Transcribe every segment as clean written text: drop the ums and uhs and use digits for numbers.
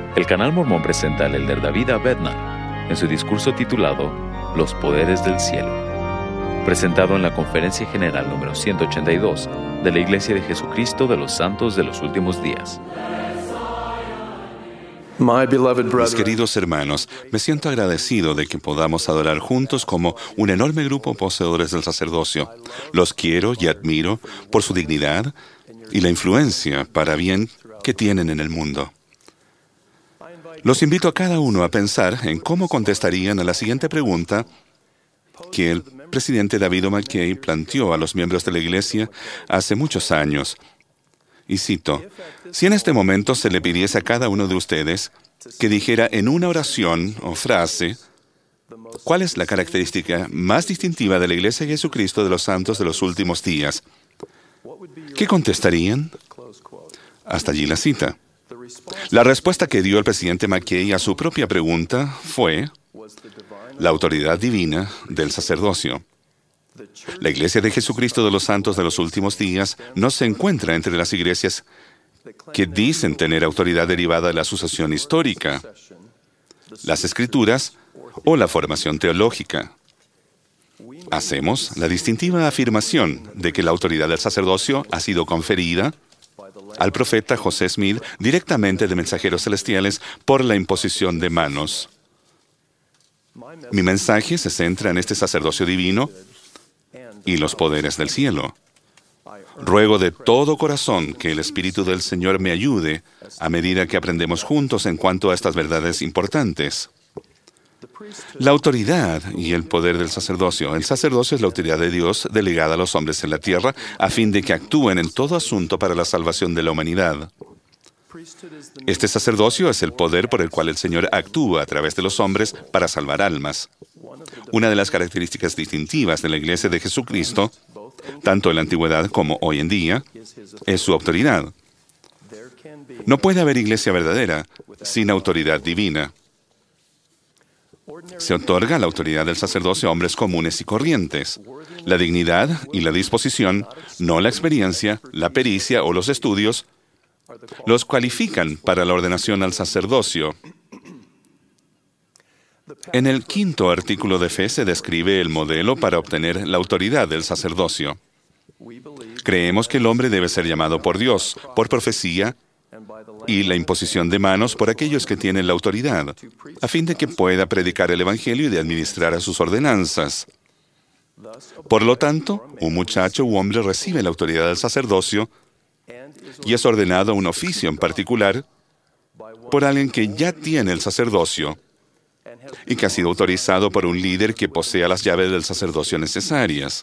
El canal Mormón presenta al elder David A. Bednar en su discurso titulado Los Poderes del Cielo, presentado en la Conferencia General número 182 de la Iglesia de Jesucristo de los Santos de los Últimos Días. Mis queridos hermanos, me siento agradecido de que podamos adorar juntos como un enorme grupo poseedores del sacerdocio. Los quiero y admiro por su dignidad y la influencia para bien que tienen en el mundo. Los invito a cada uno a pensar en cómo contestarían a la siguiente pregunta que el presidente David O. McKay planteó a los miembros de la Iglesia hace muchos años. Y cito, si en este momento se le pidiese a cada uno de ustedes que dijera en una oración o frase, ¿cuál es la característica más distintiva de la Iglesia de Jesucristo de los Santos de los Últimos Días? ¿Qué contestarían? Hasta allí la cita. La respuesta que dio el presidente McKay a su propia pregunta fue la autoridad divina del sacerdocio. La Iglesia de Jesucristo de los Santos de los Últimos Días no se encuentra entre las iglesias que dicen tener autoridad derivada de la sucesión histórica, las Escrituras o la formación teológica. Hacemos la distintiva afirmación de que la autoridad del sacerdocio ha sido conferida al profeta José Smith directamente de mensajeros celestiales por la imposición de manos. Mi mensaje se centra en este sacerdocio divino y los poderes del cielo. Ruego de todo corazón que el Espíritu del Señor me ayude a medida que aprendemos juntos en cuanto a estas verdades importantes. La autoridad y el poder del sacerdocio. El sacerdocio es la autoridad de Dios delegada a los hombres en la tierra a fin de que actúen en todo asunto para la salvación de la humanidad. Este sacerdocio es el poder por el cual el Señor actúa a través de los hombres para salvar almas. Una de las características distintivas de la Iglesia de Jesucristo, tanto en la antigüedad como hoy en día, es su autoridad. No puede haber iglesia verdadera sin autoridad divina. Se otorga la autoridad del sacerdocio a hombres comunes y corrientes. La dignidad y la disposición, no la experiencia, la pericia o los estudios, los cualifican para la ordenación al sacerdocio. En el 5º artículo de fe se describe el modelo para obtener la autoridad del sacerdocio. Creemos que el hombre debe ser llamado por Dios, por profecía y la imposición de manos por aquellos que tienen la autoridad, a fin de que pueda predicar el Evangelio y de administrar a sus ordenanzas. Por lo tanto, un muchacho u hombre recibe la autoridad del sacerdocio y es ordenado a un oficio en particular por alguien que ya tiene el sacerdocio y que ha sido autorizado por un líder que posea las llaves del sacerdocio necesarias.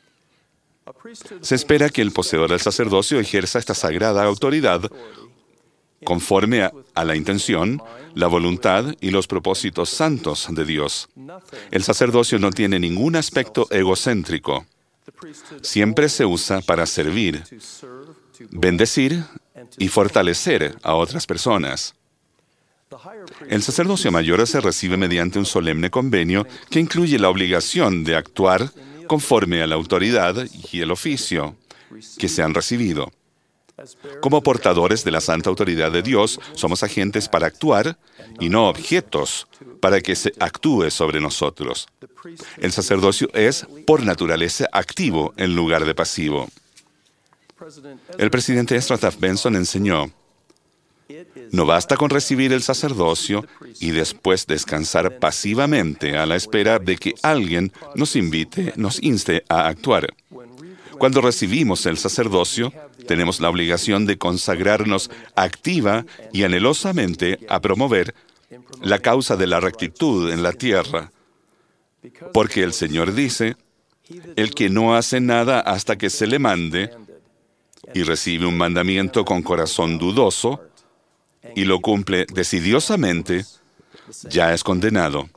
Se espera que el poseedor del sacerdocio ejerza esta sagrada autoridad conforme a la intención, la voluntad y los propósitos santos de Dios. El sacerdocio no tiene ningún aspecto egocéntrico. Siempre se usa para servir, bendecir y fortalecer a otras personas. El sacerdocio mayor se recibe mediante un solemne convenio que incluye la obligación de actuar conforme a la autoridad y el oficio que se han recibido. Como portadores de la santa autoridad de Dios, somos agentes para actuar y no objetos para que se actúe sobre nosotros. El sacerdocio es, por naturaleza, activo en lugar de pasivo. El presidente Ezra Taft Benson enseñó, no basta con recibir el sacerdocio y después descansar pasivamente a la espera de que alguien nos inste a actuar. Cuando recibimos el sacerdocio, tenemos la obligación de consagrarnos activa y anhelosamente a promover la causa de la rectitud en la tierra. Porque el Señor dice, el que no hace nada hasta que se le mande y recibe un mandamiento con corazón dudoso y lo cumple decidiosamente, ya es condenado.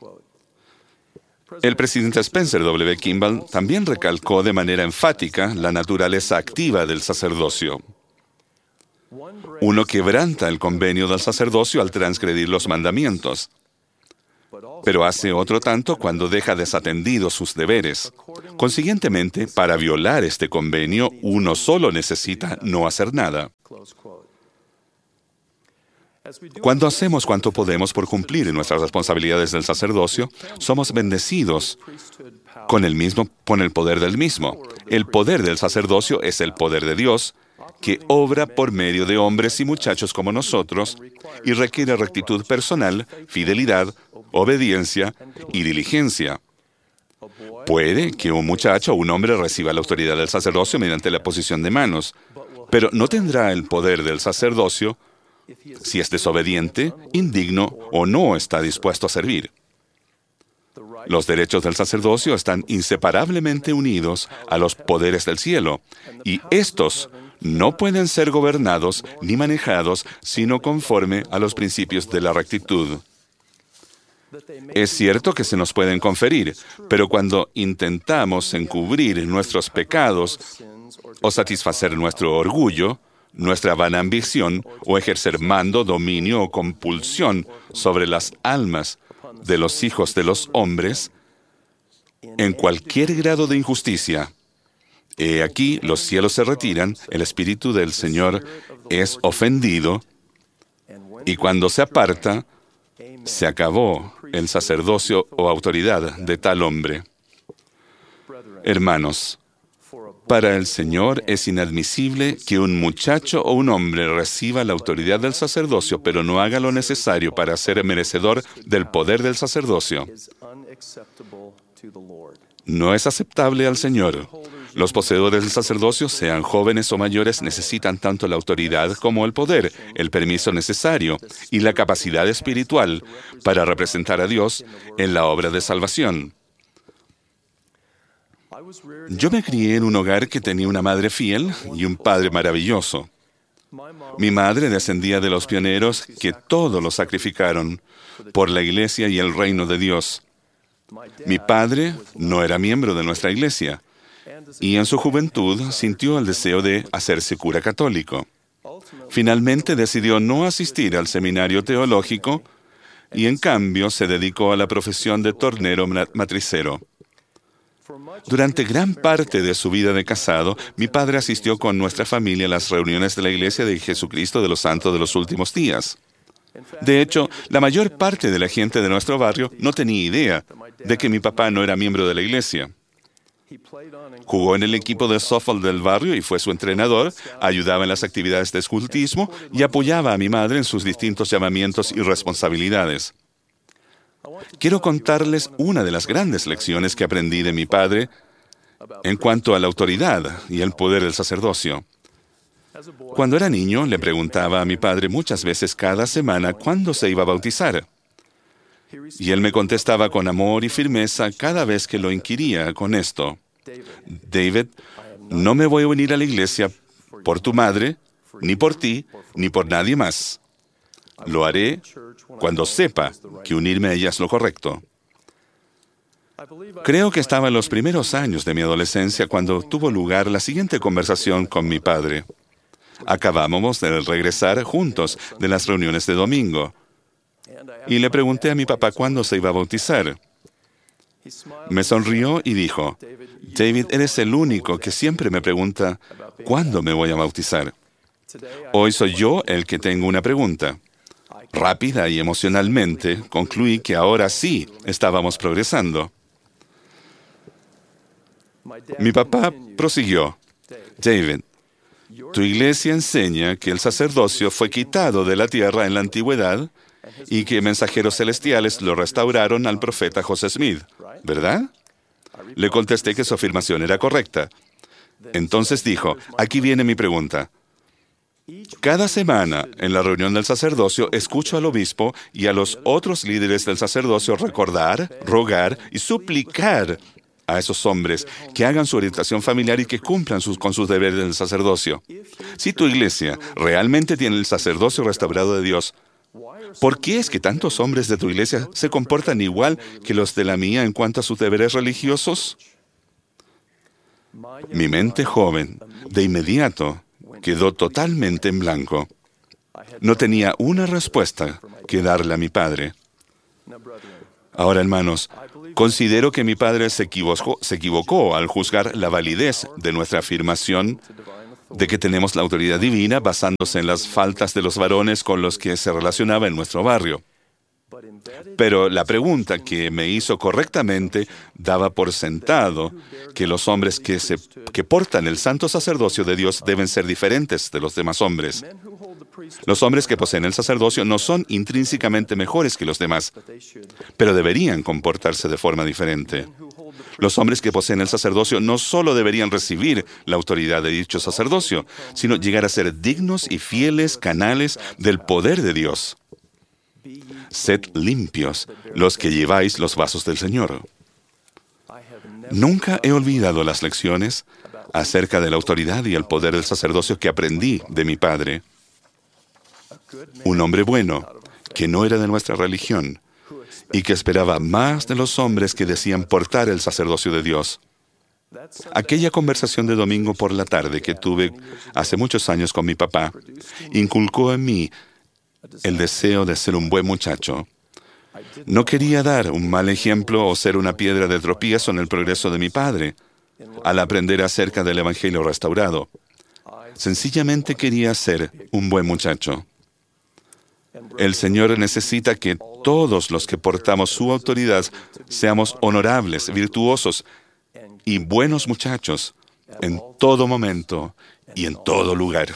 El presidente Spencer W. Kimball también recalcó de manera enfática la naturaleza activa del sacerdocio. Uno quebranta el convenio del sacerdocio al transgredir los mandamientos, pero hace otro tanto cuando deja desatendidos sus deberes. Consiguientemente, para violar este convenio, uno solo necesita no hacer nada. Cuando hacemos cuanto podemos por cumplir nuestras responsabilidades del sacerdocio, somos bendecidos con el poder del mismo. El poder del sacerdocio es el poder de Dios, que obra por medio de hombres y muchachos como nosotros y requiere rectitud personal, fidelidad, obediencia y diligencia. Puede que un muchacho o un hombre reciba la autoridad del sacerdocio mediante la posición de manos, pero no tendrá el poder del sacerdocio si es desobediente, indigno o no está dispuesto a servir. Los derechos del sacerdocio están inseparablemente unidos a los poderes del cielo, y estos no pueden ser gobernados ni manejados sino conforme a los principios de la rectitud. Es cierto que se nos pueden conferir, pero cuando intentamos encubrir nuestros pecados o satisfacer nuestro orgullo, nuestra vana ambición o ejercer mando, dominio o compulsión sobre las almas de los hijos de los hombres, en cualquier grado de injusticia, he aquí los cielos se retiran, el Espíritu del Señor es ofendido, y cuando se aparta, se acabó el sacerdocio o autoridad de tal hombre. Hermanos, para el Señor es inadmisible que un muchacho o un hombre reciba la autoridad del sacerdocio, pero no haga lo necesario para ser merecedor del poder del sacerdocio. No es aceptable al Señor. Los poseedores del sacerdocio, sean jóvenes o mayores, necesitan tanto la autoridad como el poder, el permiso necesario y la capacidad espiritual para representar a Dios en la obra de salvación. Yo me crié en un hogar que tenía una madre fiel y un padre maravilloso. Mi madre descendía de los pioneros que todo lo sacrificaron por la iglesia y el reino de Dios. Mi padre no era miembro de nuestra iglesia y en su juventud sintió el deseo de hacerse cura católico. Finalmente decidió no asistir al seminario teológico y en cambio se dedicó a la profesión de tornero matricero. Durante gran parte de su vida de casado, mi padre asistió con nuestra familia a las reuniones de la Iglesia de Jesucristo de los Santos de los Últimos Días. De hecho, la mayor parte de la gente de nuestro barrio no tenía idea de que mi papá no era miembro de la iglesia. Jugó en el equipo de softball del barrio y fue su entrenador, ayudaba en las actividades de escultismo y apoyaba a mi madre en sus distintos llamamientos y responsabilidades. Quiero contarles una de las grandes lecciones que aprendí de mi padre en cuanto a la autoridad y el poder del sacerdocio. Cuando era niño, le preguntaba a mi padre muchas veces cada semana cuándo se iba a bautizar. Y él me contestaba con amor y firmeza cada vez que lo inquiría con esto: David, no me voy a unir a la iglesia por tu madre, ni por ti, ni por nadie más. Lo haré cuando sepa que unirme a ella es lo correcto. Creo que estaba en los primeros años de mi adolescencia cuando tuvo lugar la siguiente conversación con mi padre. Acabábamos de regresar juntos de las reuniones de domingo y le pregunté a mi papá cuándo se iba a bautizar. Me sonrió y dijo: David, eres el único que siempre me pregunta cuándo me voy a bautizar. Hoy soy yo el que tengo una pregunta. Rápida y emocionalmente, concluí que ahora sí estábamos progresando. Mi papá prosiguió: David, tu iglesia enseña que el sacerdocio fue quitado de la tierra en la antigüedad y que mensajeros celestiales lo restauraron al profeta José Smith, ¿verdad? Le contesté que su afirmación era correcta. Entonces dijo: aquí viene mi pregunta. Cada semana, en la reunión del sacerdocio, escucho al obispo y a los otros líderes del sacerdocio recordar, rogar y suplicar a esos hombres que hagan su orientación familiar y que cumplan con sus deberes del sacerdocio. Si tu iglesia realmente tiene el sacerdocio restaurado de Dios, ¿por qué es que tantos hombres de tu iglesia se comportan igual que los de la mía en cuanto a sus deberes religiosos? Mi mente joven, de inmediato, quedó totalmente en blanco. No tenía una respuesta que darle a mi padre. Ahora, hermanos, considero que mi padre se equivocó al juzgar la validez de nuestra afirmación de que tenemos la autoridad divina basándose en las faltas de los varones con los que se relacionaba en nuestro barrio. Pero la pregunta que me hizo correctamente daba por sentado que los hombres que portan el santo sacerdocio de Dios deben ser diferentes de los demás hombres. Los hombres que poseen el sacerdocio no son intrínsecamente mejores que los demás, pero deberían comportarse de forma diferente. Los hombres que poseen el sacerdocio no solo deberían recibir la autoridad de dicho sacerdocio, sino llegar a ser dignos y fieles canales del poder de Dios. Sed limpios los que lleváis los vasos del Señor. Nunca he olvidado las lecciones acerca de la autoridad y el poder del sacerdocio que aprendí de mi padre. Un hombre bueno, que no era de nuestra religión, y que esperaba más de los hombres que decían portar el sacerdocio de Dios. Aquella conversación de domingo por la tarde que tuve hace muchos años con mi papá, inculcó en mí el deseo de ser un buen muchacho. No quería dar un mal ejemplo o ser una piedra de tropiezo en el progreso de mi padre al aprender acerca del Evangelio restaurado. Sencillamente quería ser un buen muchacho. El Señor necesita que todos los que portamos su autoridad seamos honorables, virtuosos y buenos muchachos en todo momento y en todo lugar.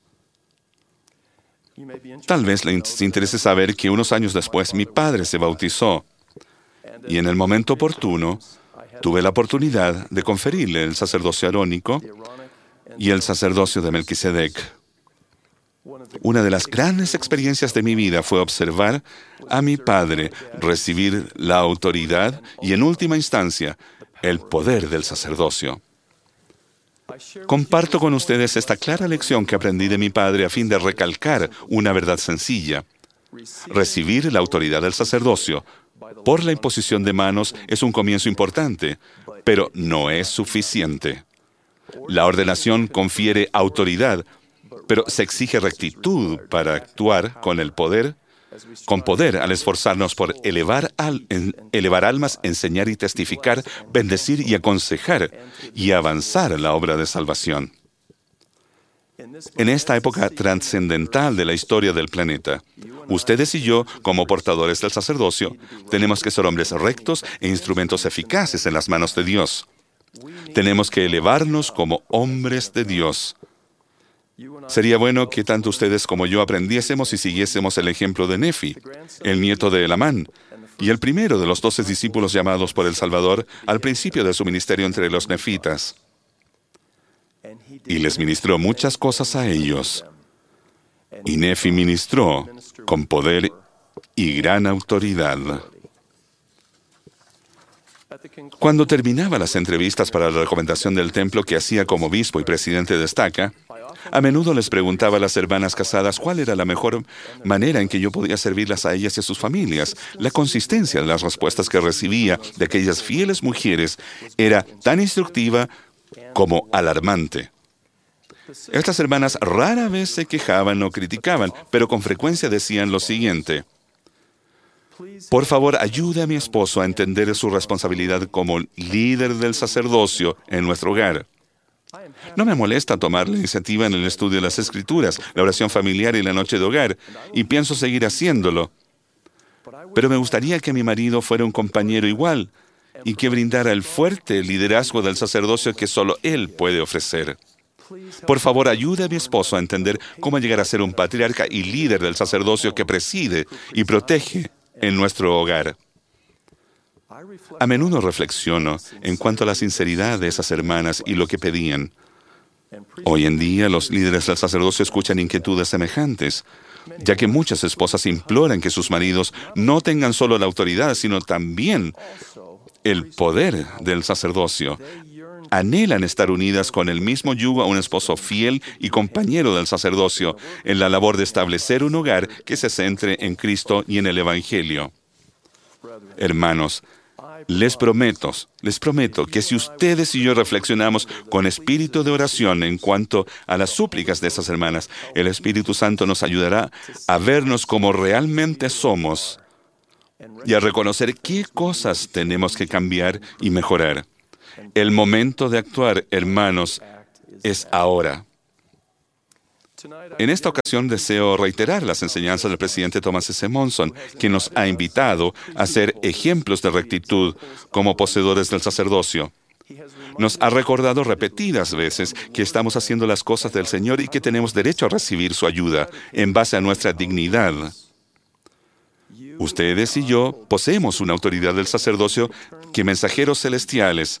Tal vez les interese saber que unos años después mi padre se bautizó y en el momento oportuno tuve la oportunidad de conferirle el sacerdocio arónico y el sacerdocio de Melquisedec. Una de las grandes experiencias de mi vida fue observar a mi padre recibir la autoridad y, en última instancia, el poder del sacerdocio. Comparto con ustedes esta clara lección que aprendí de mi padre a fin de recalcar una verdad sencilla. Recibir la autoridad del sacerdocio por la imposición de manos es un comienzo importante, pero no es suficiente. La ordenación confiere autoridad, pero se exige rectitud para actuar con poder al esforzarnos por elevar almas, enseñar y testificar, bendecir y aconsejar y avanzar la obra de salvación. En esta época trascendental de la historia del planeta, ustedes y yo, como portadores del sacerdocio, tenemos que ser hombres rectos e instrumentos eficaces en las manos de Dios. Tenemos que elevarnos como hombres de Dios. Sería bueno que tanto ustedes como yo aprendiésemos y siguiésemos el ejemplo de Nefi, el nieto de Elamán, y el primero de los 12 discípulos llamados por el Salvador al principio de su ministerio entre los nefitas. Y les ministró muchas cosas a ellos. Y Nefi ministró con poder y gran autoridad. Cuando terminaba las entrevistas para la recomendación del templo que hacía como obispo y presidente de Estaca, a menudo les preguntaba a las hermanas casadas cuál era la mejor manera en que yo podía servirlas a ellas y a sus familias. La consistencia de las respuestas que recibía de aquellas fieles mujeres era tan instructiva como alarmante. Estas hermanas rara vez se quejaban o criticaban, pero con frecuencia decían lo siguiente: por favor, ayude a mi esposo a entender su responsabilidad como líder del sacerdocio en nuestro hogar. No me molesta tomar la iniciativa en el estudio de las Escrituras, la oración familiar y la noche de hogar, y pienso seguir haciéndolo. Pero me gustaría que mi marido fuera un compañero igual y que brindara el fuerte liderazgo del sacerdocio que solo él puede ofrecer. Por favor, ayude a mi esposo a entender cómo llegar a ser un patriarca y líder del sacerdocio que preside y protege en nuestro hogar. A menudo reflexiono en cuanto a la sinceridad de esas hermanas y lo que pedían. Hoy en día, los líderes del sacerdocio escuchan inquietudes semejantes, ya que muchas esposas imploran que sus maridos no tengan solo la autoridad, sino también el poder del sacerdocio. Anhelan estar unidas con el mismo yugo a un esposo fiel y compañero del sacerdocio en la labor de establecer un hogar que se centre en Cristo y en el Evangelio. Hermanos, les prometo que si ustedes y yo reflexionamos con espíritu de oración en cuanto a las súplicas de esas hermanas, el Espíritu Santo nos ayudará a vernos como realmente somos y a reconocer qué cosas tenemos que cambiar y mejorar. El momento de actuar, hermanos, es ahora. En esta ocasión deseo reiterar las enseñanzas del presidente Thomas S. Monson, quien nos ha invitado a ser ejemplos de rectitud como poseedores del sacerdocio. Nos ha recordado repetidas veces que estamos haciendo las cosas del Señor y que tenemos derecho a recibir su ayuda en base a nuestra dignidad. Ustedes y yo poseemos una autoridad del sacerdocio que mensajeros celestiales.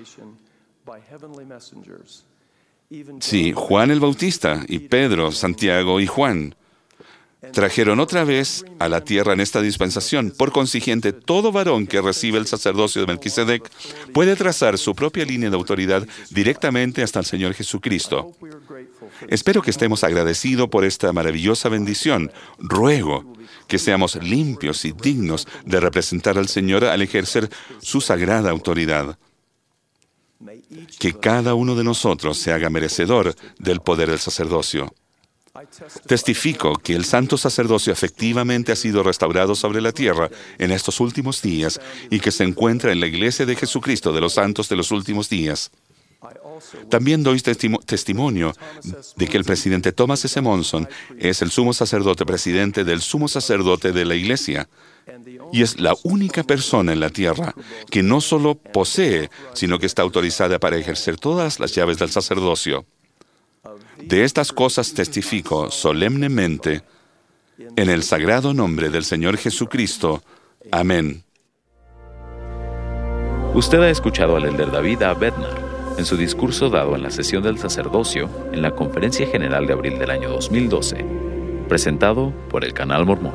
Sí, Juan el Bautista y Pedro, Santiago y Juan trajeron otra vez a la tierra en esta dispensación. Por consiguiente, todo varón que recibe el sacerdocio de Melquisedec puede trazar su propia línea de autoridad directamente hasta el Señor Jesucristo. Espero que estemos agradecidos por esta maravillosa bendición. Ruego que seamos limpios y dignos de representar al Señor al ejercer su sagrada autoridad. Que cada uno de nosotros se haga merecedor del poder del sacerdocio. Testifico que el santo sacerdocio efectivamente ha sido restaurado sobre la tierra en estos últimos días y que se encuentra en la Iglesia de Jesucristo de los Santos de los Últimos Días. También doy testimonio de que el presidente Thomas S. Monson es el sumo sacerdote presidente del sumo sacerdote de la Iglesia y es la única persona en la tierra que no solo posee, sino que está autorizada para ejercer todas las llaves del sacerdocio. De estas cosas testifico solemnemente en el sagrado nombre del Señor Jesucristo. Amén. Usted ha escuchado al elder David A. Bednar en su discurso dado en la sesión del sacerdocio en la Conferencia General de abril del año 2012, presentado por el Canal Mormón.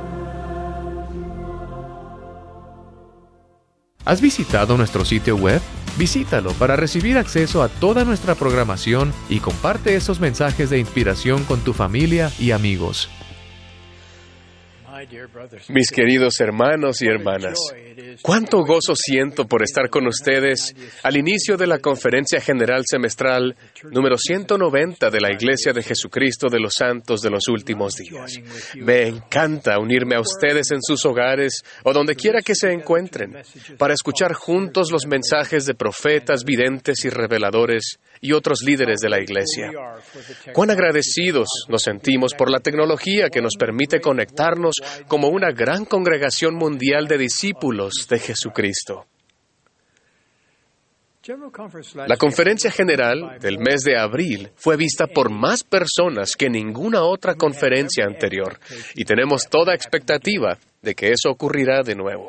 ¿Has visitado nuestro sitio web? Visítalo para recibir acceso a toda nuestra programación y comparte esos mensajes de inspiración con tu familia y amigos. Mis queridos hermanos y hermanas, cuánto gozo siento por estar con ustedes al inicio de la Conferencia General Semestral número 190 de la Iglesia de Jesucristo de los Santos de los Últimos Días. Me encanta unirme a ustedes en sus hogares o donde quiera que se encuentren para escuchar juntos los mensajes de profetas, videntes y reveladores y otros líderes de la Iglesia. Cuán agradecidos nos sentimos por la tecnología que nos permite conectarnos como una gran congregación mundial de discípulos de Jesucristo. La conferencia general del mes de abril fue vista por más personas que ninguna otra conferencia anterior, y tenemos toda expectativa de que eso ocurrirá de nuevo.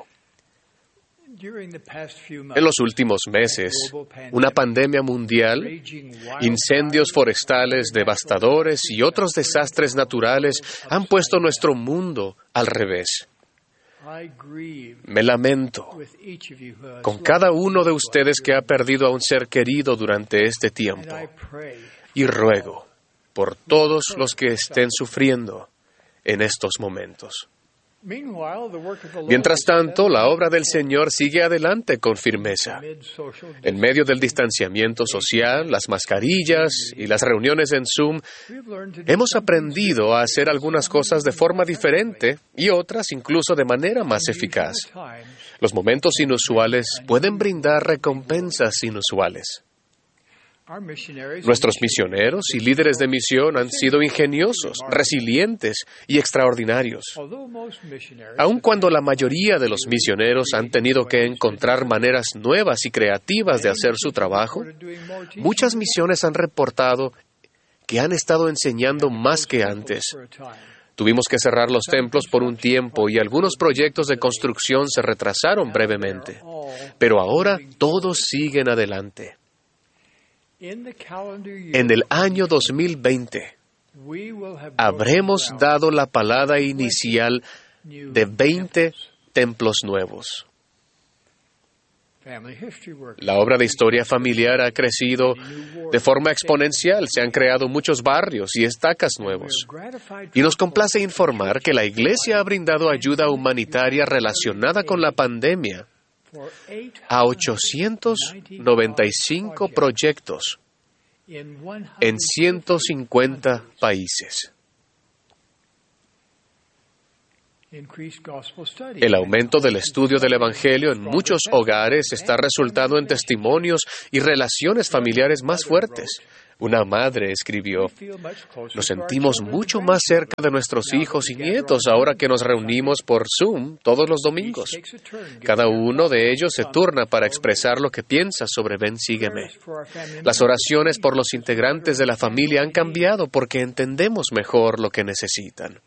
En los últimos meses, una pandemia mundial, incendios forestales devastadores y otros desastres naturales han puesto nuestro mundo al revés. Me lamento con cada uno de ustedes que ha perdido a un ser querido durante este tiempo y ruego por todos los que estén sufriendo en estos momentos. Mientras tanto, la obra del Señor sigue adelante con firmeza. En medio del distanciamiento social, las mascarillas y las reuniones en Zoom, hemos aprendido a hacer algunas cosas de forma diferente y otras incluso de manera más eficaz. Los momentos inusuales pueden brindar recompensas inusuales. Nuestros misioneros y líderes de misión han sido ingeniosos, resilientes y extraordinarios. Aun cuando la mayoría de los misioneros han tenido que encontrar maneras nuevas y creativas de hacer su trabajo, muchas misiones han reportado que han estado enseñando más que antes. Tuvimos que cerrar los templos por un tiempo y algunos proyectos de construcción se retrasaron brevemente. Pero ahora todos siguen adelante. En el año 2020, habremos dado la palada inicial de 20 templos nuevos. La obra de historia familiar ha crecido de forma exponencial. Se han creado muchos barrios y estacas nuevos. Y nos complace informar que la Iglesia ha brindado ayuda humanitaria relacionada con la pandemia a 895 proyectos en 150 países. El aumento del estudio del Evangelio en muchos hogares está resultando en testimonios y relaciones familiares más fuertes, Una madre escribió: nos sentimos mucho más cerca de nuestros hijos y nietos ahora que nos reunimos por Zoom todos los domingos. Cada uno de ellos se turna para expresar lo que piensa sobre Ven, sígueme. Las oraciones por los integrantes de la familia han cambiado porque entendemos mejor lo que necesitan.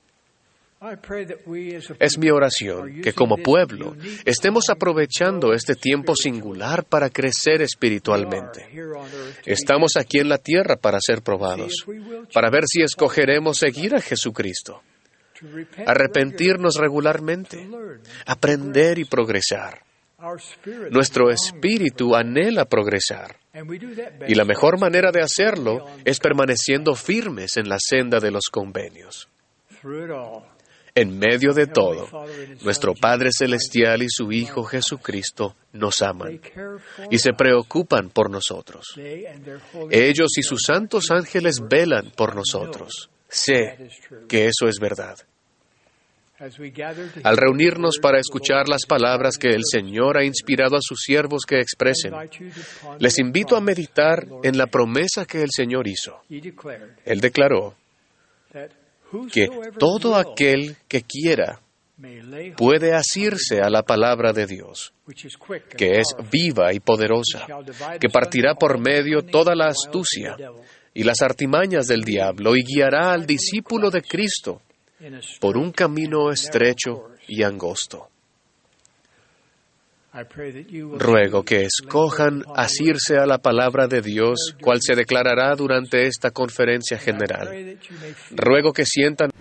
Es mi oración que como pueblo estemos aprovechando este tiempo singular para crecer espiritualmente. Estamos aquí en la tierra para ser probados, para ver si escogeremos seguir a Jesucristo, arrepentirnos regularmente, aprender y progresar. Nuestro espíritu anhela progresar, y la mejor manera de hacerlo es permaneciendo firmes en la senda de los convenios. En medio de todo, nuestro Padre Celestial y su Hijo Jesucristo nos aman y se preocupan por nosotros. Ellos y sus santos ángeles velan por nosotros. Sé que eso es verdad. Al reunirnos para escuchar las palabras que el Señor ha inspirado a sus siervos que expresen, les invito a meditar en la promesa que el Señor hizo. Él declaró que todo aquel que quiera puede asirse a la palabra de Dios, que es viva y poderosa, que partirá por medio toda la astucia y las artimañas del diablo y guiará al discípulo de Cristo por un camino estrecho y angosto. Ruego que escojan asirse a la palabra de Dios, cual se declarará durante esta conferencia general. Ruego que sientan.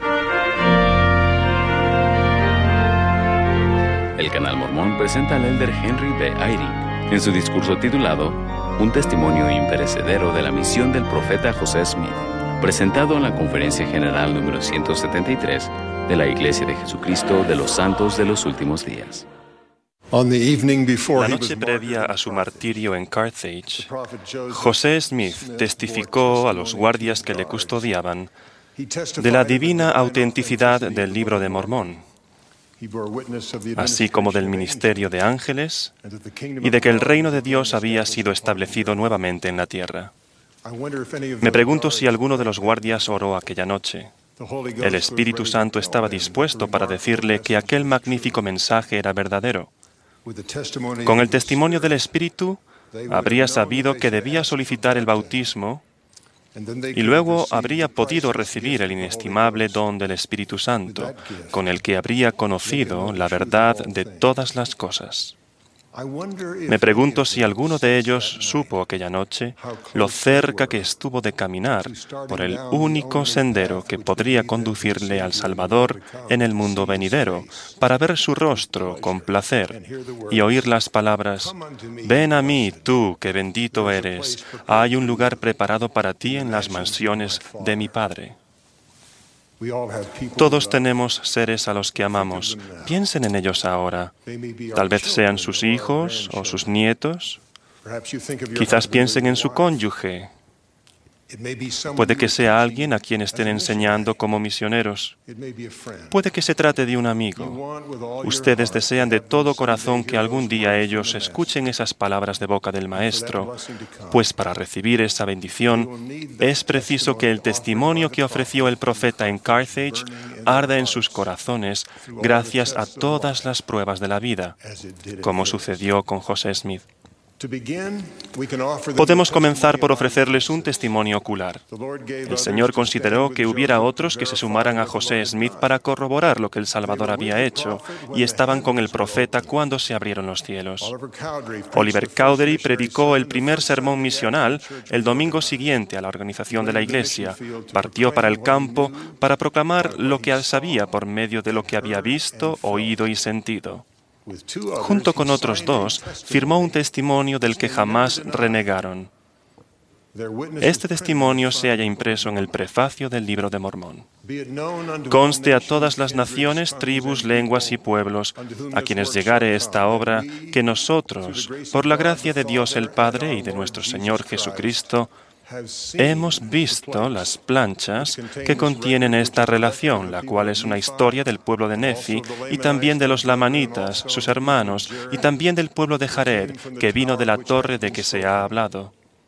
El Canal Mormón presenta al elder Henry B. Eyring en su discurso titulado Un testimonio imperecedero de la misión del profeta José Smith, presentado en la Conferencia General número 173 de la Iglesia de Jesucristo de los Santos de los Últimos Días. La noche previa a su martirio en Carthage, José Smith testificó a los guardias que le custodiaban de la divina autenticidad del Libro de Mormón, así como del ministerio de ángeles y de que el reino de Dios había sido establecido nuevamente en la tierra. Me pregunto si alguno de los guardias oró aquella noche. El Espíritu Santo estaba dispuesto para decirle que aquel magnífico mensaje era verdadero. Con el testimonio del Espíritu, habría sabido que debía solicitar el bautismo y luego habría podido recibir el inestimable don del Espíritu Santo, con el que habría conocido la verdad de todas las cosas. Me pregunto si alguno de ellos supo aquella noche lo cerca que estuvo de caminar por el único sendero que podría conducirle al Salvador en el mundo venidero, para ver su rostro con placer y oír las palabras: «Ven a mí, tú que bendito eres, hay un lugar preparado para ti en las mansiones de mi Padre». Todos tenemos seres a los que amamos. Piensen en ellos ahora. Tal vez sean sus hijos o sus nietos. Quizás piensen en su cónyuge. Puede que sea alguien a quien estén enseñando como misioneros. Puede que se trate de un amigo. Ustedes desean de todo corazón que algún día ellos escuchen esas palabras de boca del Maestro, pues para recibir esa bendición es preciso que el testimonio que ofreció el profeta en Carthage arda en sus corazones gracias a todas las pruebas de la vida, como sucedió con José Smith. Podemos comenzar por ofrecerles un testimonio ocular. El Señor consideró que hubiera otros que se sumaran a José Smith para corroborar lo que el Salvador había hecho, y estaban con el profeta cuando se abrieron los cielos. Oliver Cowdery predicó el primer sermón misional el domingo siguiente a la organización de la iglesia. Partió para el campo para proclamar lo que sabía por medio de lo que había visto, oído y sentido. Junto con otros dos, firmó un testimonio del que jamás renegaron. Este testimonio se halla impreso en el prefacio del Libro de Mormón. Conste a todas las naciones, tribus, lenguas y pueblos a quienes llegare esta obra, que nosotros, por la gracia de Dios el Padre y de nuestro Señor Jesucristo, hemos visto las planchas que contienen esta relación, la cual es una historia del pueblo de Nefi y también de los lamanitas, sus hermanos, y también del pueblo de Jared, que vino de la torre de que se ha hablado.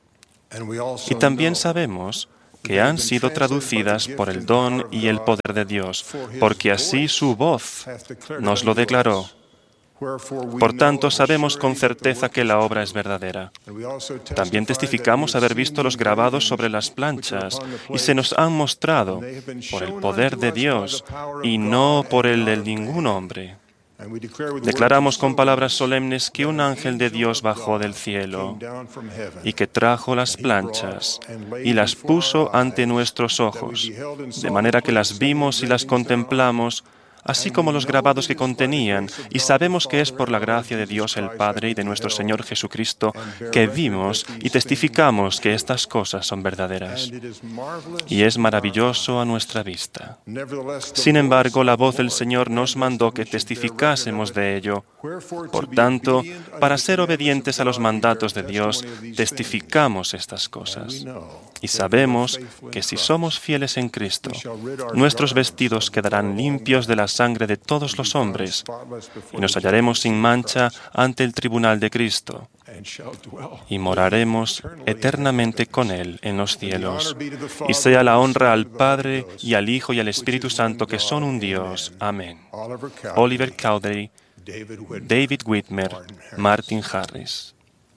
Y también sabemos que han sido traducidas por el don y el poder de Dios, porque así su voz nos lo declaró. Por tanto, sabemos con certeza que la obra es verdadera. También testificamos haber visto los grabados sobre las planchas y se nos han mostrado por el poder de Dios y no por el de ningún hombre. Declaramos con palabras solemnes que un ángel de Dios bajó del cielo y que trajo las planchas y las puso ante nuestros ojos, de manera que las vimos y las contemplamos, así como los grabados que contenían, y sabemos que es por la gracia de Dios el Padre y de nuestro Señor Jesucristo que vimos y testificamos que estas cosas son verdaderas. Y es maravilloso a nuestra vista. Sin embargo, la voz del Señor nos mandó que testificásemos de ello. Por tanto, para ser obedientes a los mandatos de Dios, testificamos estas cosas. Y sabemos que si somos fieles en Cristo, nuestros vestidos quedarán limpios de la sangre de todos los hombres, y nos hallaremos sin mancha ante el tribunal de Cristo, y moraremos eternamente con Él en los cielos. Y sea la honra al Padre, y al Hijo, y al Espíritu Santo, que son un Dios. Amén. Oliver Cowdery, David Whitmer, Martin Harris.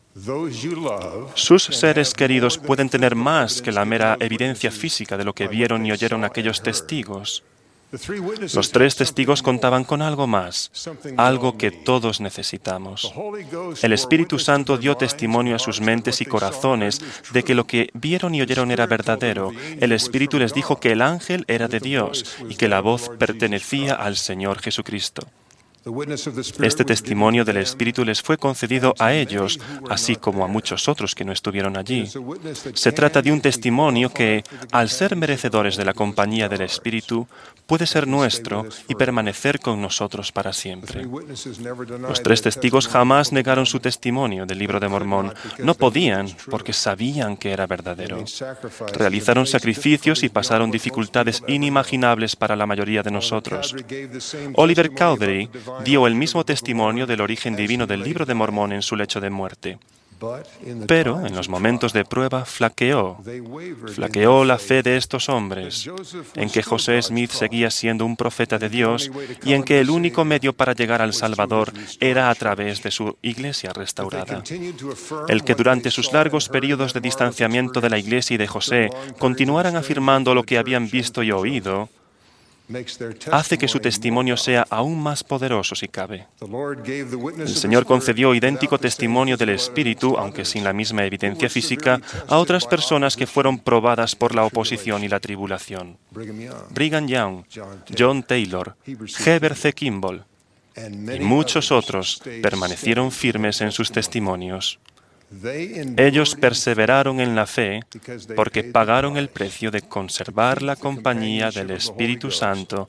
Sus seres queridos pueden tener más que la mera evidencia física de lo que vieron y oyeron aquellos testigos. Los tres testigos contaban con algo más, algo que todos necesitamos. El Espíritu Santo dio testimonio a sus mentes y corazones de que lo que vieron y oyeron era verdadero. El Espíritu les dijo que el ángel era de Dios y que la voz pertenecía al Señor Jesucristo. Este testimonio del Espíritu les fue concedido a ellos, así como a muchos otros que no estuvieron allí. Se trata de un testimonio que, al ser merecedores de la compañía del Espíritu, puede ser nuestro y permanecer con nosotros para siempre. Los tres testigos jamás negaron su testimonio del Libro de Mormón. No podían, porque sabían que era verdadero. Realizaron sacrificios y pasaron dificultades inimaginables para la mayoría de nosotros. Oliver Cowdery dio el mismo testimonio del origen divino del Libro de Mormón en su lecho de muerte. Pero en los momentos de prueba flaqueó la fe de estos hombres, en que José Smith seguía siendo un profeta de Dios y en que el único medio para llegar al Salvador era a través de su iglesia restaurada. El que durante sus largos periodos de distanciamiento de la iglesia y de José continuaran afirmando lo que habían visto y oído, hace que su testimonio sea aún más poderoso si cabe. El Señor concedió idéntico testimonio del Espíritu, aunque sin la misma evidencia física, a otras personas que fueron probadas por la oposición y la tribulación. Brigham Young, John Taylor, Heber C. Kimball y muchos otros permanecieron firmes en sus testimonios. Ellos perseveraron en la fe porque pagaron el precio de conservar la compañía del Espíritu Santo,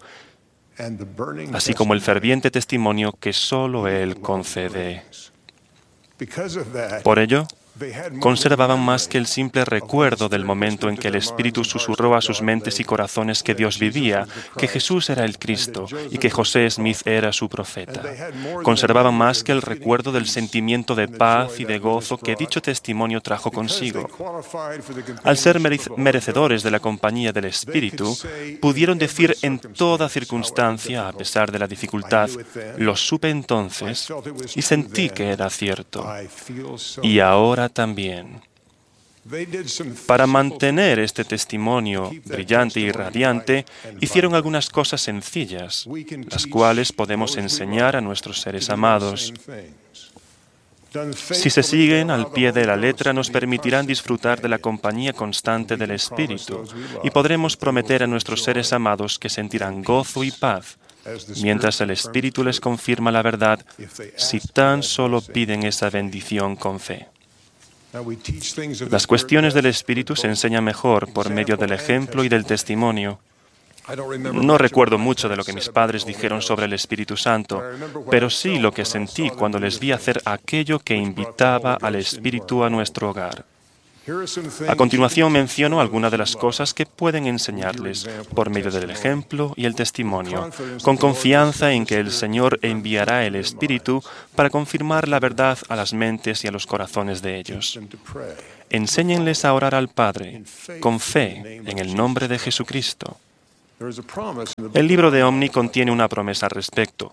así como el ferviente testimonio que solo Él concede. Por ello, conservaban más que el simple recuerdo del momento en que el Espíritu susurró a sus mentes y corazones que Dios vivía, que Jesús era el Cristo y que José Smith era su profeta. Conservaban más que el recuerdo del sentimiento de paz y de gozo que dicho testimonio trajo consigo. Al ser merecedores de la compañía del Espíritu, pudieron decir en toda circunstancia, a pesar de la dificultad, lo supe entonces y sentí que era cierto. Y ahora también. Para mantener este testimonio brillante y radiante, hicieron algunas cosas sencillas, las cuales podemos enseñar a nuestros seres amados. Si se siguen al pie de la letra, nos permitirán disfrutar de la compañía constante del Espíritu y podremos prometer a nuestros seres amados que sentirán gozo y paz, mientras el Espíritu les confirma la verdad, si tan solo piden esa bendición con fe. Las cuestiones del Espíritu se enseñan mejor por medio del ejemplo y del testimonio. No recuerdo mucho de lo que mis padres dijeron sobre el Espíritu Santo, pero sí lo que sentí cuando les vi hacer aquello que invitaba al Espíritu a nuestro hogar. A continuación menciono algunas de las cosas que pueden enseñarles por medio del ejemplo y el testimonio, con confianza en que el Señor enviará el Espíritu para confirmar la verdad a las mentes y a los corazones de ellos. Enséñenles a orar al Padre con fe en el nombre de Jesucristo. El libro de Omni contiene una promesa al respecto.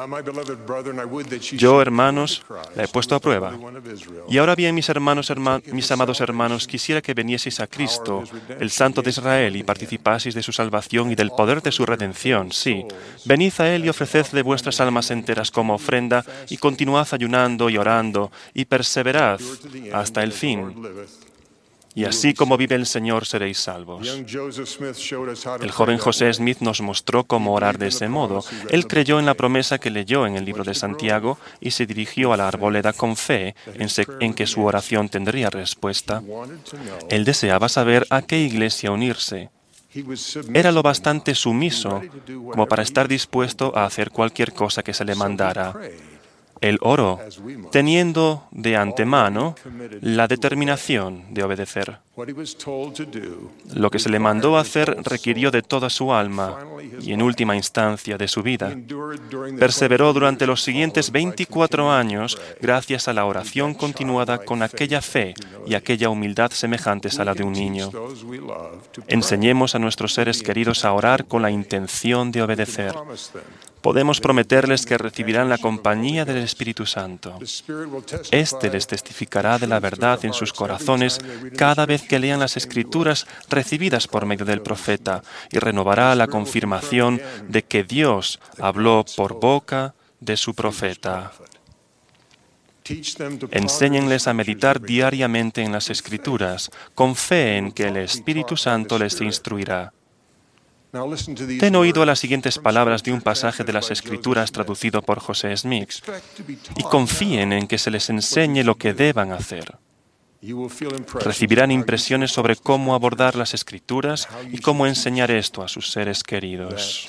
Yo, hermanos, la he puesto a prueba. Y ahora bien, mis amados hermanos, quisiera que vinieseis a Cristo, el Santo de Israel, y participaseis de su salvación y del poder de su redención. Sí, venid a Él y ofrecedle vuestras almas enteras como ofrenda, y continuad ayunando y orando, y perseverad hasta el fin. Y así como vive el Señor, seréis salvos. El joven José Smith nos mostró cómo orar de ese modo. Él creyó en la promesa que leyó en el libro de Santiago y se dirigió a la arboleda con fe en que su oración tendría respuesta. Él deseaba saber a qué iglesia unirse. Era lo bastante sumiso como para estar dispuesto a hacer cualquier cosa que se le mandara. Él oró, teniendo de antemano la determinación de obedecer. Lo que se le mandó hacer requirió de toda su alma y, en última instancia, de su vida. Perseveró durante los siguientes 24 años gracias a la oración continuada con aquella fe y aquella humildad semejantes a la de un niño. Enseñemos a nuestros seres queridos a orar con la intención de obedecer. Podemos prometerles que recibirán la compañía del Espíritu Santo. Este les testificará de la verdad en sus corazones cada vez que lean las Escrituras recibidas por medio del profeta y renovará la confirmación de que Dios habló por boca de su profeta. Enséñenles a meditar diariamente en las Escrituras, con fe en que el Espíritu Santo les instruirá. Ten oído a las siguientes palabras de un pasaje de las Escrituras traducido por José Smith y confíen en que se les enseñe lo que deban hacer. Recibirán impresiones sobre cómo abordar las Escrituras y cómo enseñar esto a sus seres queridos.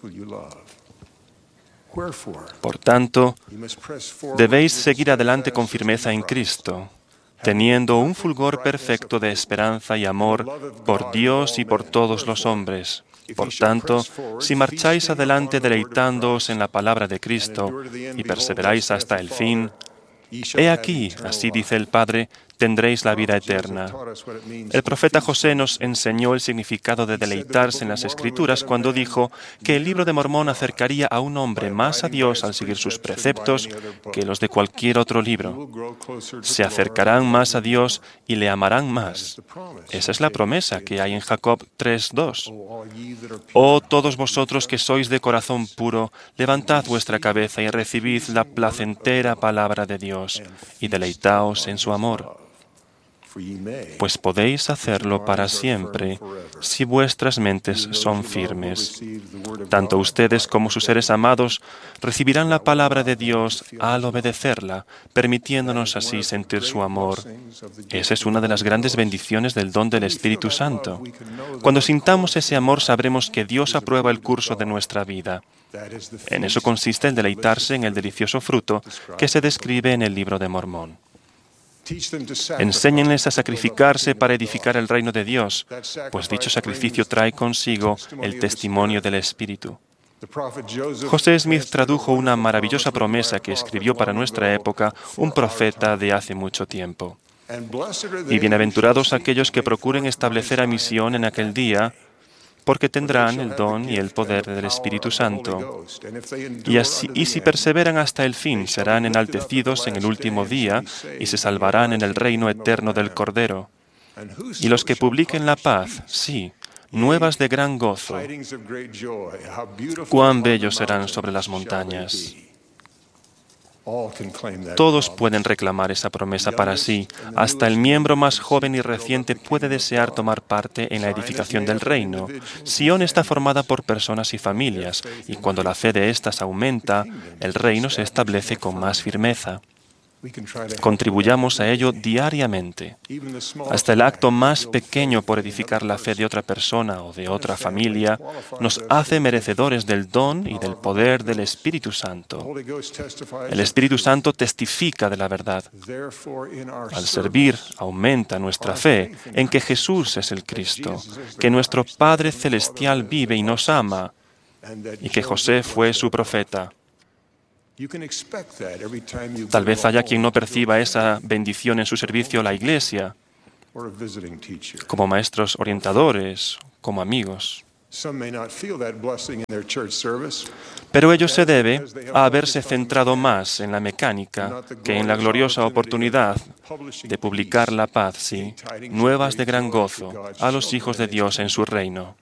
Por tanto, debéis seguir adelante con firmeza en Cristo, teniendo un fulgor perfecto de esperanza y amor por Dios y por todos los hombres. Por tanto, si marcháis adelante deleitándoos en la palabra de Cristo y perseveráis hasta el fin, he aquí, así dice el Padre, tendréis la vida eterna. El profeta José nos enseñó el significado de deleitarse en las Escrituras cuando dijo que el libro de Mormón acercaría a un hombre más a Dios al seguir sus preceptos que los de cualquier otro libro. Se acercarán más a Dios y le amarán más. Esa es la promesa que hay en Jacob 3:2. Oh, todos vosotros que sois de corazón puro, levantad vuestra cabeza y recibid la placentera palabra de Dios y deleitaos en su amor. Pues podéis hacerlo para siempre si vuestras mentes son firmes. Tanto ustedes como sus seres amados recibirán la palabra de Dios al obedecerla, permitiéndonos así sentir su amor. Esa es una de las grandes bendiciones del don del Espíritu Santo. Cuando sintamos ese amor, sabremos que Dios aprueba el curso de nuestra vida. En eso consiste el deleitarse en el delicioso fruto que se describe en el libro de Mormón. Enséñenles a sacrificarse para edificar el reino de Dios, pues dicho sacrificio trae consigo el testimonio del Espíritu. José Smith tradujo una maravillosa promesa que escribió para nuestra época un profeta de hace mucho tiempo. Y bienaventurados aquellos que procuren establecer a misión en aquel día, porque tendrán el don y el poder del Espíritu Santo. Y si perseveran hasta el fin, serán enaltecidos en el último día y se salvarán en el reino eterno del Cordero. Y los que publiquen la paz, sí, nuevas de gran gozo, cuán bellos serán sobre las montañas. Todos pueden reclamar esa promesa para sí. Hasta el miembro más joven y reciente puede desear tomar parte en la edificación del reino. Sion está formada por personas y familias, y cuando la fe de éstas aumenta, el reino se establece con más firmeza. Contribuyamos a ello diariamente. Hasta el acto más pequeño por edificar la fe de otra persona o de otra familia nos hace merecedores del don y del poder del Espíritu Santo. El Espíritu Santo testifica de la verdad. Al servir, aumenta nuestra fe en que Jesús es el Cristo, que nuestro Padre Celestial vive y nos ama, y que José fue su profeta. Tal vez haya quien no perciba esa bendición en su servicio a la Iglesia. como maestros orientadores, como amigos. Pero ello se debe a haberse centrado más en la mecánica que en la gloriosa oportunidad de publicar la paz, nuevas de gran gozo a los hijos de Dios en su reino.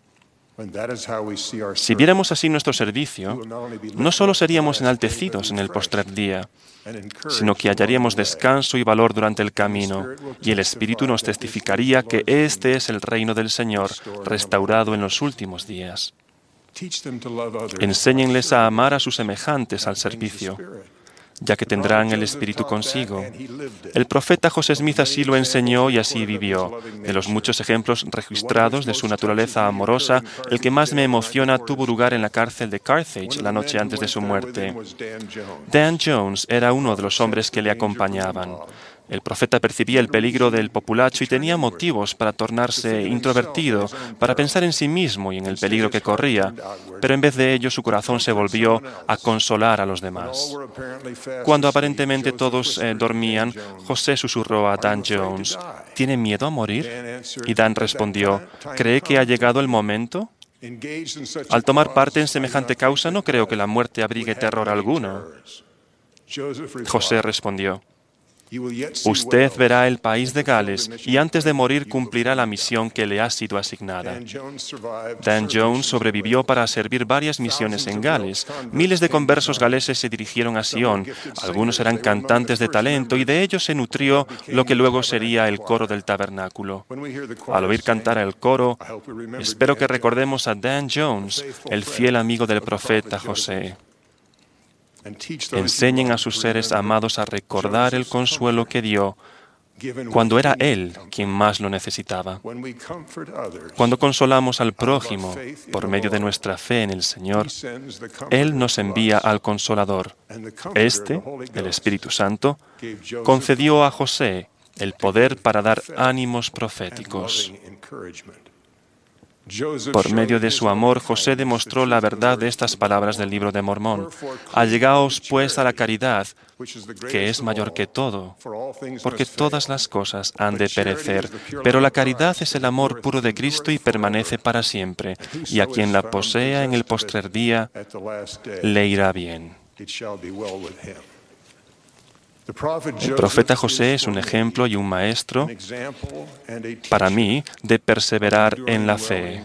Si viéramos así nuestro servicio, no solo seríamos enaltecidos en el postrer día, sino que hallaríamos descanso y valor durante el camino, y el Espíritu nos testificaría que este es el reino del Señor, restaurado en los últimos días. Enséñenles a amar a sus semejantes al servicio, ya que tendrán el Espíritu consigo. El profeta José Smith así lo enseñó y así vivió. De los muchos ejemplos registrados de su naturaleza amorosa, el que más me emociona tuvo lugar en la cárcel de Carthage la noche antes de su muerte. Dan Jones era uno de los hombres que le acompañaban. El profeta percibía el peligro del populacho y tenía motivos para tornarse introvertido, para pensar en sí mismo y en el peligro que corría, pero en vez de ello su corazón se volvió a consolar a los demás. Cuando aparentemente todos dormían, José susurró a Dan Jones, ¿tiene miedo a morir? Y Dan respondió, ¿cree que ha llegado el momento? Al tomar parte en semejante causa, no creo que la muerte abrigue terror alguno. José respondió, usted verá el país de Gales y antes de morir cumplirá la misión que le ha sido asignada. Dan Jones sobrevivió para servir varias misiones en Gales. Miles de conversos galeses se dirigieron a Sion. Algunos eran cantantes de talento y de ellos se nutrió lo que luego sería el coro del tabernáculo. Al oír cantar el coro, espero que recordemos a Dan Jones, el fiel amigo del profeta José. Enseñen a sus seres amados a recordar el consuelo que dio cuando era Él quien más lo necesitaba. Cuando consolamos al prójimo por medio de nuestra fe en el Señor, Él nos envía al Consolador. Este, el Espíritu Santo, concedió a José el poder para dar ánimos proféticos. Por medio de su amor, José demostró la verdad de estas palabras del Libro de Mormón. Allegaos, pues, a la caridad, que es mayor que todo, porque todas las cosas han de perecer, pero la caridad es el amor puro de Cristo y permanece para siempre, y a quien la posea en el postrer día, le irá bien. El profeta José es un ejemplo y un maestro para mí de perseverar en la fe.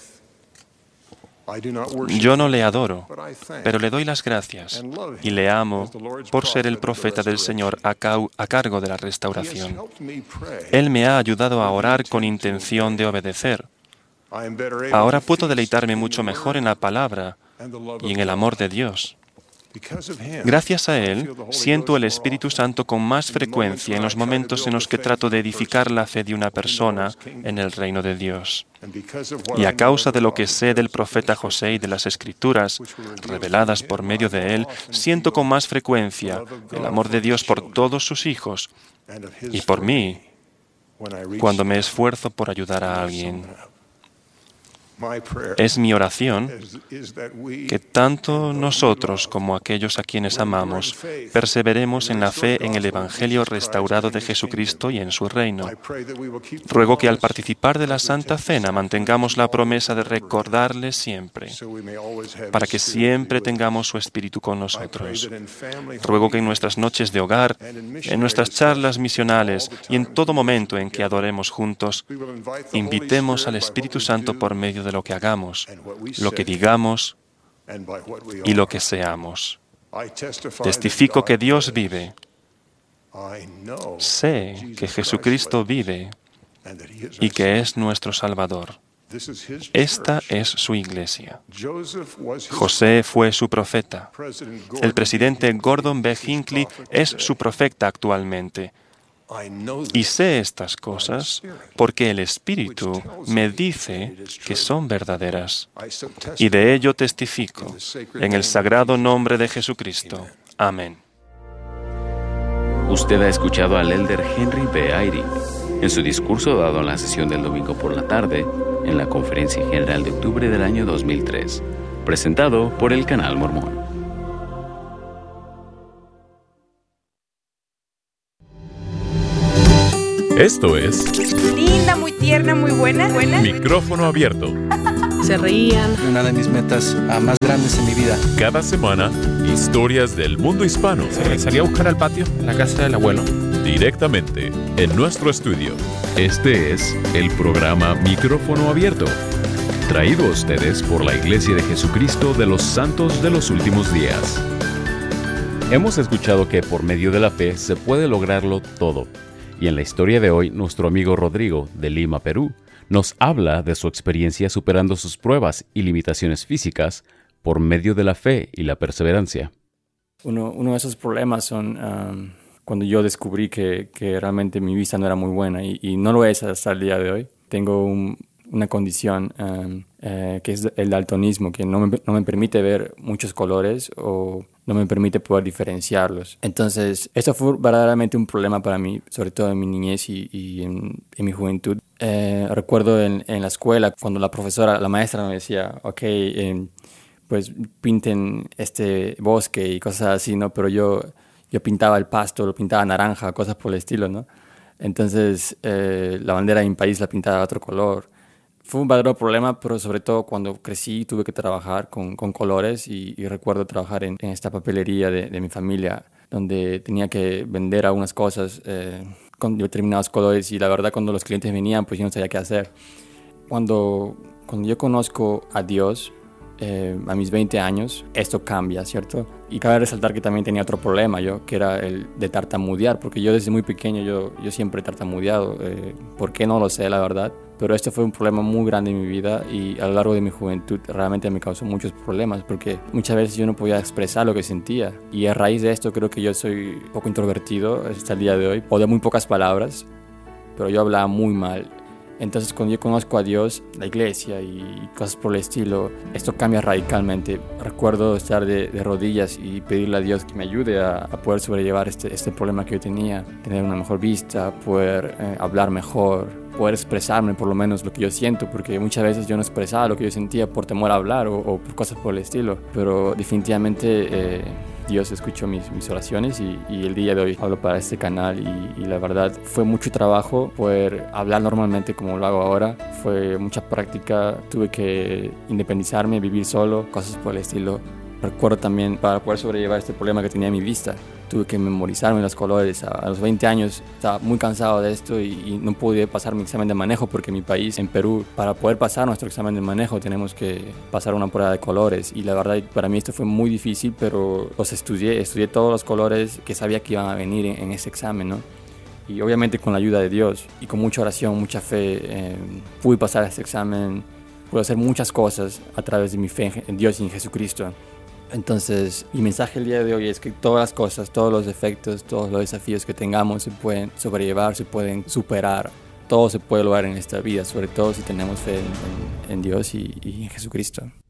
Yo no le adoro, pero le doy las gracias y le amo por ser el profeta del Señor a cargo de la restauración. Él me ha ayudado a orar con intención de obedecer. Ahora puedo deleitarme mucho mejor en la palabra y en el amor de Dios. Gracias a Él, siento el Espíritu Santo con más frecuencia en los momentos en los que trato de edificar la fe de una persona en el reino de Dios. Y a causa de lo que sé del profeta José y de las Escrituras, reveladas por medio de él, siento con más frecuencia el amor de Dios por todos sus hijos y por mí cuando me esfuerzo por ayudar a alguien. Es mi oración que tanto nosotros como aquellos a quienes amamos perseveremos en la fe en el Evangelio restaurado de Jesucristo y en su reino. Ruego que al participar de la Santa Cena mantengamos la promesa de recordarle siempre, para que siempre tengamos su Espíritu con nosotros. Ruego que en nuestras noches de hogar, en nuestras charlas misionales y en todo momento en que adoremos juntos, invitemos al Espíritu Santo por medio de lo que hagamos, lo que digamos y lo que seamos. Testifico que Dios vive. Sé que Jesucristo vive y que es nuestro Salvador. Esta es su iglesia. José fue su profeta. El presidente Gordon B. Hinckley es su profeta actualmente. Y sé estas cosas porque el Espíritu me dice que son verdaderas. Y de ello testifico en el sagrado nombre de Jesucristo. Amén. Usted ha escuchado al elder Henry B. Eyring en su discurso dado en la sesión del domingo por la tarde en la Conferencia General de octubre del año 2003, presentado por el Canal Mormón. Esto es Linda, muy tierna, muy buena. Micrófono Abierto. Se reían. Una de mis metas más grandes en mi vida. Cada semana, historias del mundo hispano. Salí a buscar al patio, en la casa del abuelo. Directamente en nuestro estudio. Este es el programa Micrófono Abierto, traído a ustedes por la Iglesia de Jesucristo de los Santos de los Últimos Días. Hemos escuchado que por medio de la fe se puede lograrlo todo. Y en la historia de hoy, nuestro amigo Rodrigo, de Lima, Perú, nos habla de su experiencia superando sus pruebas y limitaciones físicas por medio de la fe y la perseverancia. Uno de esos problemas son cuando yo descubrí que realmente mi vista no era muy buena y no lo es hasta el día de hoy. Tengo una condición que es el daltonismo, que no me permite ver muchos colores o no me permite poder diferenciarlos. Entonces, esto fue verdaderamente un problema para mí, sobre todo en mi niñez y en mi juventud. Recuerdo en la escuela, cuando la maestra me decía, ok, pues pinten este bosque y cosas así, ¿no? Pero yo pintaba el pasto, lo pintaba naranja, cosas por el estilo, ¿no? Entonces, la bandera de mi país la pintaba de otro color. Fue un verdadero problema, pero sobre todo cuando crecí tuve que trabajar con colores y recuerdo trabajar en esta papelería de mi familia, donde tenía que vender algunas cosas con determinados colores y la verdad cuando los clientes venían pues yo no sabía qué hacer. Cuando yo conozco a Dios, a mis 20 años, esto cambia, ¿cierto? Y cabe resaltar que también tenía otro problema yo, que era el de tartamudear, porque yo desde muy pequeño yo siempre he tartamudeado. ¿Por qué? No lo sé, la verdad. Pero este fue un problema muy grande en mi vida y a lo largo de mi juventud realmente me causó muchos problemas porque muchas veces yo no podía expresar lo que sentía. Y a raíz de esto creo que yo soy un poco introvertido hasta el día de hoy, o de muy pocas palabras, pero yo hablaba muy mal. Entonces cuando yo conozco a Dios, la iglesia y cosas por el estilo, esto cambia radicalmente. Recuerdo estar de rodillas y pedirle a Dios que me ayude a poder sobrellevar este problema que yo tenía, tener una mejor vista, poder hablar mejor, poder expresarme por lo menos lo que yo siento, porque muchas veces yo no expresaba lo que yo sentía por temor a hablar o por cosas por el estilo, pero definitivamente Dios escuchó mis oraciones y el día de hoy hablo para este canal y la verdad fue mucho trabajo poder hablar normalmente como lo hago ahora, fue mucha práctica, tuve que independizarme, vivir solo, cosas por el estilo. Recuerdo también para poder sobrellevar este problema que tenía en mi vista, tuve que memorizarme los colores. A los 20 años estaba muy cansado de esto y no pude pasar mi examen de manejo porque en mi país, en Perú, para poder pasar nuestro examen de manejo tenemos que pasar una prueba de colores y la verdad para mí esto fue muy difícil, pero los estudié todos los colores que sabía que iban a venir en ese examen, ¿no? Y obviamente con la ayuda de Dios y con mucha oración, mucha fe, pude pasar este examen, pude hacer muchas cosas a través de mi fe en Dios y en Jesucristo. Entonces, mi mensaje el día de hoy es que todas las cosas, todos los defectos, todos los desafíos que tengamos se pueden sobrellevar, se pueden superar. Todo se puede lograr en esta vida, sobre todo si tenemos fe en Dios y en Jesucristo.